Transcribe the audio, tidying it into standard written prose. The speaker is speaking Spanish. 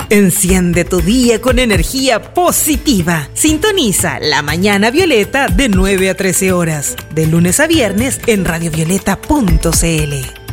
Enciende tu día con energía positiva. Sintoniza La Mañana Violeta de 9 a 13 horas, de lunes a viernes en radiovioleta.cl.